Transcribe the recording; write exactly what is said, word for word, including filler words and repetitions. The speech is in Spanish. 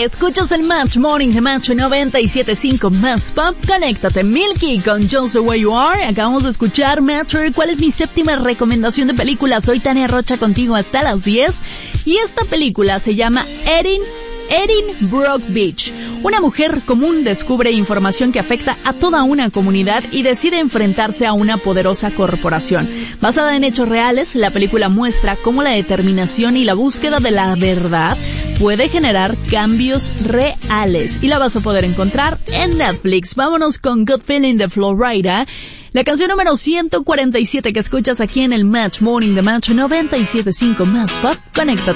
Escuchas el Match Morning de Match noventa y siete punto cinco Más Pop. Conéctate, Milky, con Just the Way You Are. Acabamos de escuchar Matter. ¿Cuál es mi séptima recomendación de película? Soy Tania Rocha contigo hasta las diez. Y esta película se llama Erin Erin Brockovich. Una mujer común descubre información que afecta a toda una comunidad y decide enfrentarse a una poderosa corporación. Basada en hechos reales, la película muestra cómo la determinación y la búsqueda de la verdad puede generar cambios reales. Y la vas a poder encontrar en Netflix. Vámonos con Good Feeling de Florida. La canción número ciento cuarenta y siete que escuchas aquí en el Match Morning de Match noventa y siete punto cinco Más Pop. Conéctate.